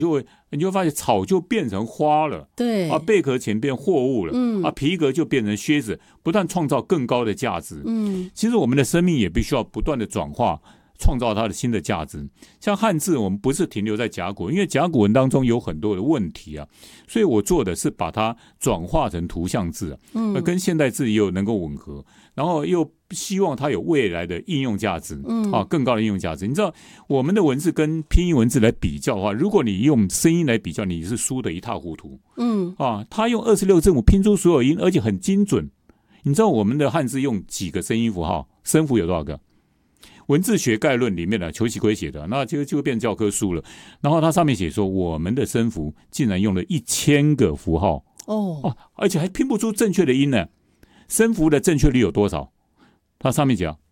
你就会发现草就变成花了， 对啊，贝壳前变货物了，啊，皮革就变成靴子，不断创造更高的价值。其实我们的生命也必须要不断的转化，创造它的新的价值。像汉字，我们不是停留在甲骨文，因为甲骨文当中有很多的问题啊，所以我做的是把它转化成图像字，跟现代字又能够吻合，然后又希望它有未来的应用价值，更高的应用价值。你知道我们的文字跟拼音文字来比较的话，如果你用声音来比较，你是输得一塌糊涂。它用26字母拼出所有音，而且很精准。你知道我们的汉字用几个声音符号？声符有多少个？文字学概论里面的裘锡圭写的，那就会变教科书了。然后它上面写说，我们的声符竟然用了1000个符号而且还拼不出正确的音呢。声符的正确率有多少？它上面讲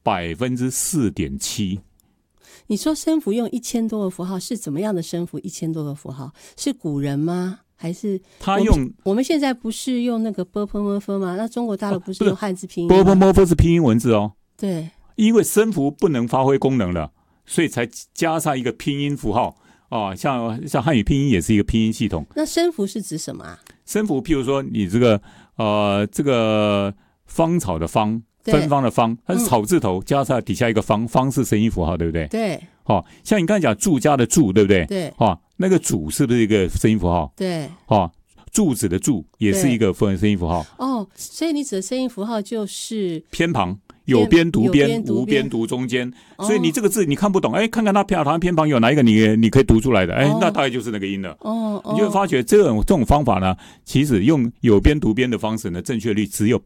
4.7%。 你说声符用1000多个符号是怎么样的声符？1000多个符号是古人吗？还是他用我们现在不是用那个 /p/m/f 吗？那中国大陆不是用汉字拼音吗 ？p/m/f 是拼音文字哦。 对， 因为声符不能发挥功能了，所以才加上一个拼音符号像汉语拼音也是一个拼音系统。 那声符是指什么啊？ 声符譬如说你这个芳草的芳，芬芳的芳，它是草字头加上底下一个方，方是声音符号，对不对？ 对。 像你刚才讲住家的住，对不对？ 对。 那个主是不是一个声音符号？ 对。 柱子的柱也是一个声音符号。 所以你指的声音符号就是偏旁。有边读边，无边读中间，所以你这个字你看不懂，看看它偏旁有哪一个你可以读出来的，那大概就是那个音了。你就会发觉这种方法呢，其实用有边读边的方式呢，正确率只有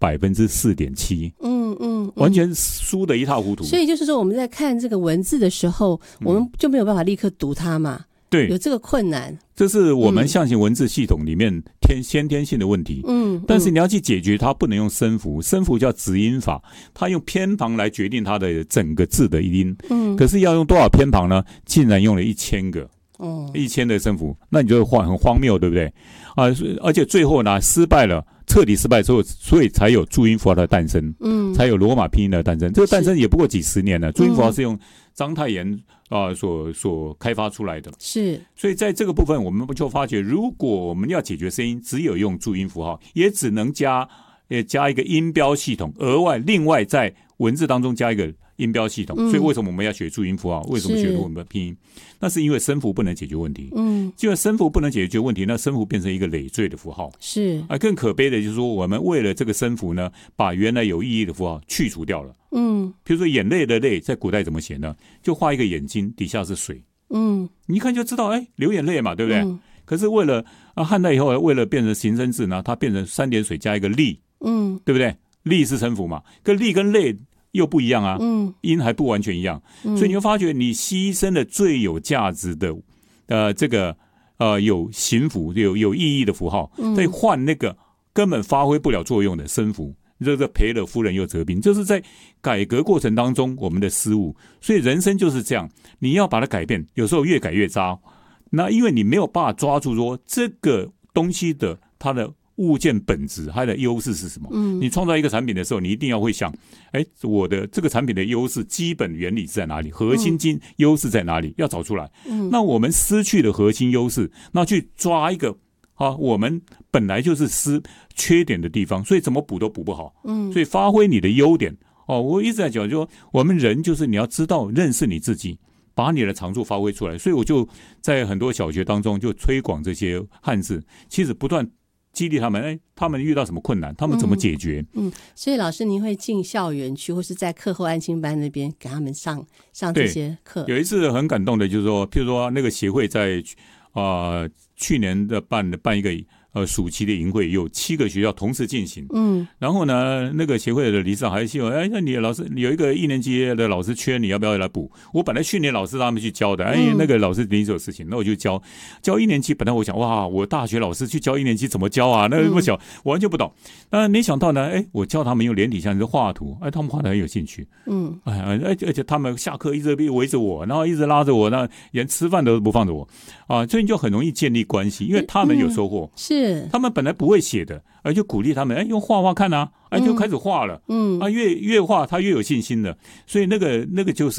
4.7%。完全输得一塌糊涂。 所以就是说我们在看这个文字的时候，我们就没有办法立刻读它嘛。 对， 有这个困难， 这是我们象形文字系统里面先天性的问题。但是你要去解决它，不能用声符，声符叫子音法，它用偏旁来决定它的整个字的音。可是要用多少偏旁呢？竟然用了1000个，1000的声符，那你就很荒谬，对不对？而且最后呢，彻底失败之后，所以才有注音符号的诞生，才有罗马拼音的诞生。这个诞生也不过几十年了，注音符号是用章太炎所开发出来的。 是， 所以在这个部分，我们就发觉，如果我们要解决声音，只有用注音符号，也只能加一个音标系统，另外在文字当中加一个音标系统。所以为什么我们要学注音符号？为什么学我们的拼音？那是因为声符不能解决问题。既然声符不能解决问题，那声符变成一个累赘的符号。 是更可悲的就是说，我们为了这个声符呢，把原来有意义的符号去除掉了。比如说眼泪的泪，在古代怎么写呢？就画一个眼睛，底下是水。你一看就知道，流眼泪嘛，对不对？可是为了汉代以后，为了变成形声字呢，它变成3点水加一个力，对不对？力是声符嘛，可力跟泪又不一样啊，音还不完全一样，所以你会发觉你牺牲了最有价值的这个有形符有意义的符号，再换那个根本发挥不了作用的声符，这个赔了夫人又折兵，就是在改革过程当中我们的失误。所以人生就是这样，你要把它改变，有时候越改越渣。那因为你没有办法抓住说这个东西的它的物件本质，它的优势是什么？你创造一个产品的时候，你一定要会想，我的这个产品的优势基本原理是在哪里？核心优势在哪里？要找出来。那我们失去了核心优势，那去抓一个我们本来就是缺点的地方，所以怎么补都补不好。所以发挥你的优点。我一直在讲，就我们人就是你要知道认识你自己，把你的长处发挥出来。所以我就在很多小学当中就推广这些汉字，其实不断激励他们，他们遇到什么困难，他们怎么解决？ 所以老师您会进校园去，或是在课后安亲班那边给他们上这些课？ 有一次很感动的，就是说，譬如说那个协会在去年的办一个暑期的营会，有7个学校同时进行。然后呢，那个协会的理事长还希望，那你的老师有一个1年级的老师缺，你要不要来补？我本来训练老师让他们去教的，那个老师临时有事情，那我就教1年级。本来我想，哇，我大学老师去教1年级怎么教啊？那么小，我完全不懂。当然没想到呢，我教他们用连体像画图，他们画得很有兴趣。而且他们下课一直围着我，然后一直拉着我，那连吃饭都不放着我所以你就很容易建立关系，因为他们有收获。 是他们本来不会写的，就鼓励他们，用画看啊，就开始画了。越画他越有信心的，所以那个就是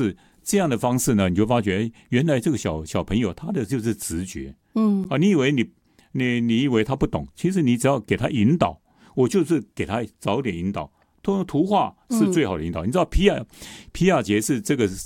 这样的方式呢，你就发觉原来这个小朋友他的就是直觉，你以为你以为他不懂，其实你只要给他引导，我就是给他早点引导。通过图画是最好的引导。你知道皮亚杰是这个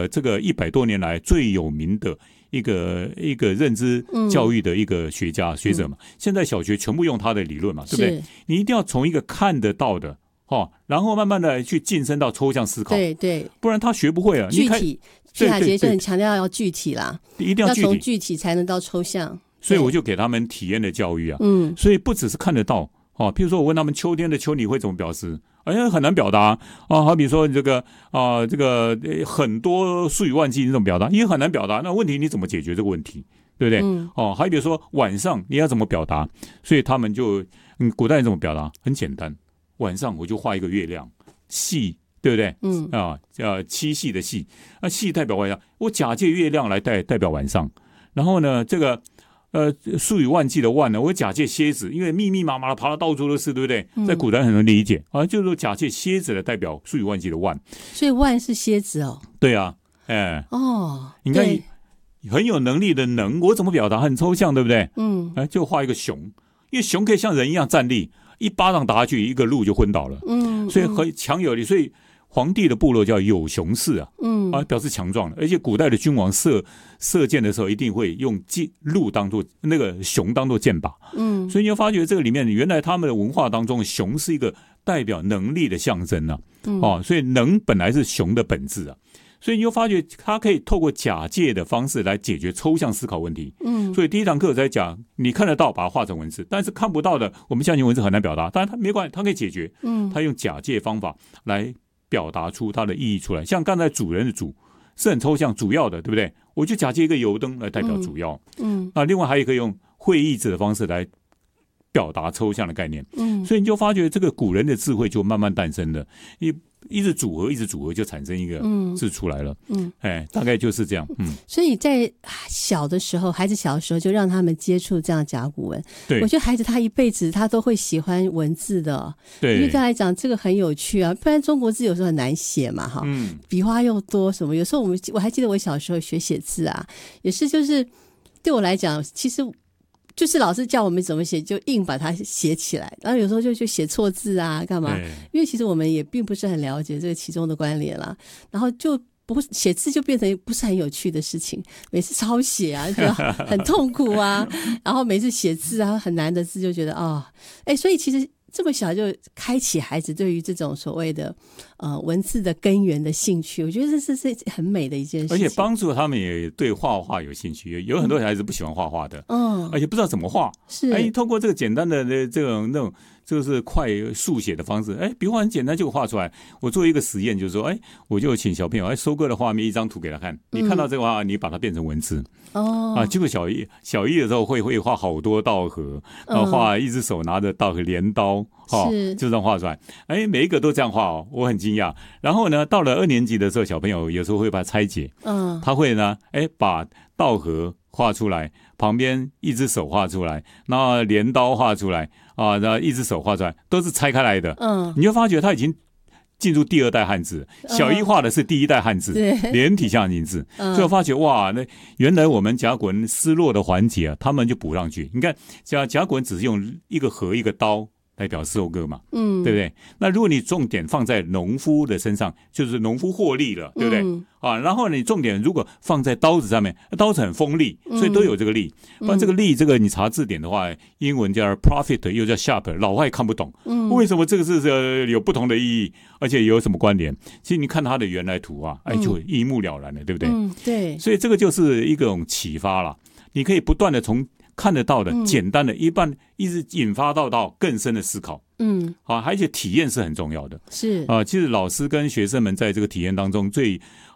100多年来最有名的一个认知教育的一个学者嘛。现在小学全部用他的理论嘛，对不对？你一定要从一个看得到的然后慢慢的去晋升到抽象思考， 对， 不然他学不会了。 具体，皮亚杰就很强调要具体啦， 一定要从具体才能到抽象。 所以我就给他们体验的教育啊，所以不只是看得到譬如说我问他们秋天的秋你会怎么表示？很难表达好比说这个很多数以万计你怎么表达？也很难表达。那问题你怎么解决这个问题？对不对？还比如说晚上你要怎么表达？所以他们就古代人怎么表达？很简单，晚上我就画一个月亮，细，对不对？七夕的夕，夕代表晚上，我假借月亮来代表晚上。然后呢，这个数以万计的万呢，我假借蝎子，因为密密麻麻的爬到到处都是，对不对？在古代很能理解就是说假借蝎子来代表数以万计的万， 所以万是蝎子哦。 对啊，你看很有能力的能，我怎么表达？很抽象，对不对？就画一个熊，因为熊可以像人一样站立，一巴掌打下去，一个鹿就昏倒了。所以很强有力，所以皇帝的部落叫有熊氏表示强壮的。而且古代的君王射箭的时候，一定会用鹿当做那个熊当做箭靶。所以你就发觉这个里面，原来他们的文化当中，熊是一个代表能力的象征所以能本来是熊的本质啊。所以你就发觉他可以透过假借的方式来解决抽象思考问题。所以第一堂课在讲，你看得到把它画成文字，但是看不到的，我们象形文字很难表达，但是他没关系，他可以解决。他用假借方法来表达出它的意义出来。像刚才主人的主是很抽象，主要的，对不对？我就假借一个油灯来代表主要。另外还可以用会意字的方式来表达抽象的概念。所以你就发觉这个古人的智慧就慢慢诞生了。一直组合就产生一个字出来了。大概就是这样。 所以在小的时候，孩子小的时候就让他们接触这样甲骨文。 对， 我觉得孩子他一辈子他都会喜欢文字的。 对， 因为对他来讲这个很有趣啊，不然中国字有时候很难写嘛笔画又多什么。有时候我还记得我小时候学写字啊，也是就是对我来讲，其实就是老师叫我们怎么写，就硬把它写起来，然后有时候就写错字啊，干嘛？因为其实我们也并不是很了解这个其中的关联啦，然后就不写字就变成不是很有趣的事情，每次抄写啊就很痛苦啊，然后每次写字啊很难的字就觉得所以其实这么小就开启孩子对于这种所谓的文字的根源的兴趣，我觉得这是很美的一件事情， 而且帮助他们也对画画有兴趣。有很多孩子不喜欢画画的，而且不知道怎么画， 是透过这个简单的这种那种就是快速写的方式，笔画很简单就画出来。我做一个实验，就是说，我就请小朋友收割的画面一张图给他看，你看到这个画，你把它变成文字。结果小一的时候会画好多稻禾，然后画一只手拿着稻禾镰刀，就这样画出来。每一个都这样画我很惊讶。然后呢，到了2年级的时候，小朋友有时候会把它拆解，他会呢，把稻禾画出来，旁边一只手画出来，然后镰刀画出来然后一只手画出来，都是拆开来的。你就发觉他已经进入第2代汉字，小一画的是第1代汉字，连体象形字。所以我发觉哇，那原来我们甲骨文失落的环节他们就补上去。你看甲骨文只是用一个禾一个刀来表示收割嘛，对不对？那如果你重点放在农夫的身上，就是农夫获利了，对不对？然后你重点如果放在刀子上面，刀子很锋利，所以都有这个利。不然这个利，这个你查字典的话，英文叫 profit， 又叫 sharp， 老外看不懂，为什么这个是有不同的意义，而且有什么关联？其实你看它的原来图就一目了然了，对不对？ 对。所以这个就是一种启发了，你可以不断的从看得到的简单的一直引发到更深的思考。而且体验是很重要的。 是其实老师跟学生们在这个体验当中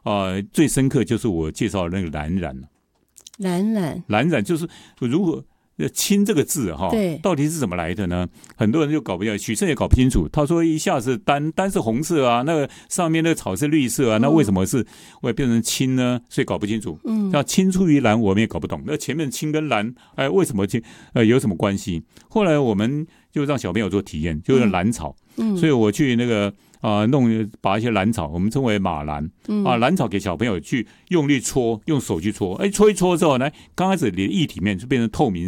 最深刻就是我介绍的那个蓝染。蓝染就是如果青这个字哈，到底是怎么来的呢？很多人就搞不清楚，许慎也搞不清楚。他说一下是单是红色啊，那个上面那个草是绿色啊，那为什么是会变成青呢？所以搞不清楚。那青出于蓝我们也搞不懂，那前面青跟蓝为什么有什么关系？后来我们就让小朋友做体验，就是蓝草。所以我去那个把一些蓝草，我们称为马蓝蓝草给小朋友去用力搓，用手去搓，搓一搓之后呢，刚开始你的液体面就变成透明